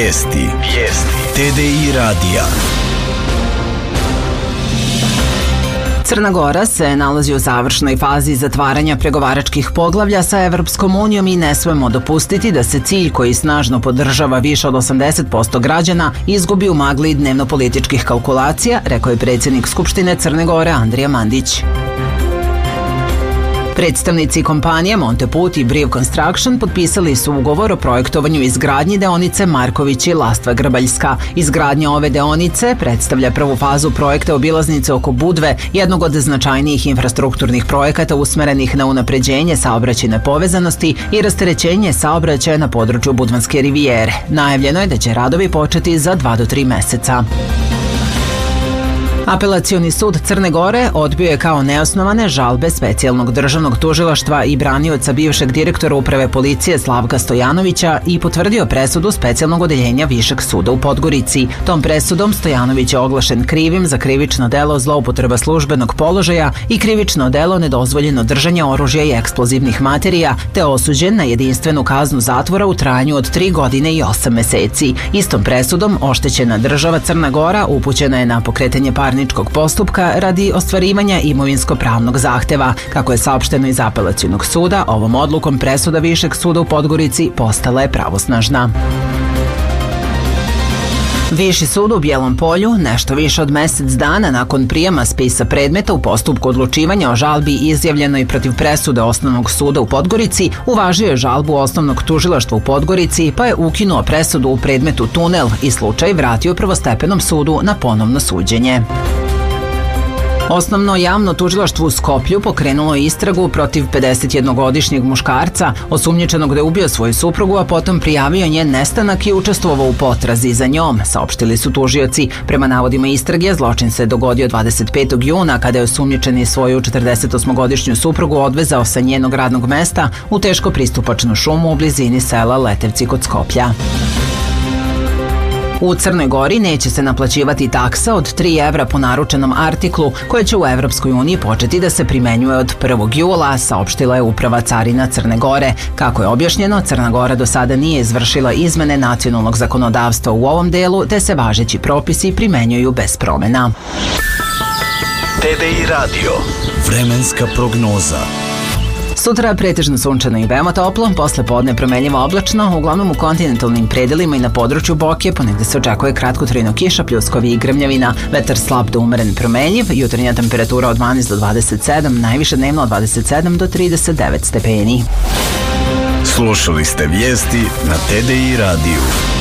Vijesti. TDI radija. Crna Gora se nalazi u završnoj fazi zatvaranja pregovaračkih poglavlja sa Evropskom unijom i ne smemo dopustiti da se cilj koji snažno podržava više od 80% građana izgubi u magli dnevno-političkih kalkulacija, rekao je predsjednik Skupštine Crne Gore Andrija Mandić. Predstavnici kompanije Monteput i Briv Construction potpisali su ugovor o projektovanju izgradnji deonice Marković i Lastva Grbaljska. Izgradnja ove deonice predstavlja prvu fazu projekta obilaznice oko Budve, jednog od značajnijih infrastrukturnih projekata usmerenih na unapređenje saobraćajne povezanosti i rasterećenje saobraćaja na području Budvanske rivijere. Najavljeno je da će radovi početi za 2 do 3 meseca. Apelacioni sud Crne Gore odbio je kao neosnovane žalbe specijalnog državnog tužilaštva i branioca bivšeg direktora uprave policije Slavka Stojanovića i potvrdio presudu specijalnog odeljenja Višeg suda u Podgorici. Tom presudom Stojanović je oglašen krivim za krivično delo zloupotreba službenog položaja i krivično delo nedozvoljeno držanje oružja i eksplozivnih materija, te osuđen na jedinstvenu kaznu zatvora u trajanju od 3 godine i 8 meseci. Istom presudom oštećena država Crna Gora upućena je na pokretanje parničnog postupka radi ostvarivanja imovinsko-pravnog zahteva. Kako je saopšteno iz apelacionog suda, ovom odlukom presuda Višeg suda u Podgorici postala je pravosnažna. Viši sud u Bijelom Polju, nešto više od mesec dana nakon prijema spisa predmeta u postupku odlučivanja o žalbi izjavljenoj protiv presude Osnovnog suda u Podgorici, uvažio je žalbu Osnovnog tužilaštva u Podgorici pa je ukinuo presudu u predmetu Tunel i slučaj vratio prvostepenom sudu na ponovno suđenje. Osnovno javno tužilaštvo u Skoplju pokrenulo je istragu protiv 51-godišnjeg muškarca, osumnjičenog da je ubio svoju suprugu, a potom prijavio njen nestanak i učestvovao u potrazi za njom, saopštili su tužioci. Prema navodima istrage, zločin se dogodio 25. juna kada je osumnjičeni svoju 48-godišnju suprugu odvezao sa njenog radnog mesta u teško pristupačnu šumu u blizini sela Letevci kod Skoplja. U Crnoj Gori neće se naplaćivati taksa od 3 evra po naručenom artiklu koja će u Evropskoj uniji početi da se primenjuje od 1. jula, saopštila je Uprava carina Crne Gore. Kako je objašnjeno, Crna Gora do sada nije izvršila izmene nacionalnog zakonodavstva u ovom delu, te se važeći propisi primenjuju bez promena. TDI radio. Vremenska prognoza. Sutra pretežno sunčano i veoma toplo, posle podne promenljivo oblačno, uglavnom u kontinentalnim predelima i na području Boke, ponegde se očekuje kratkotrajno kiša, pljuskovi i grmljavina, vetar slab do umeren promenljiv, jutarnja temperatura od 12 do 27, najviše dnevno od 27 do 39 stepeni. Slušali ste vijesti na TDI radiju.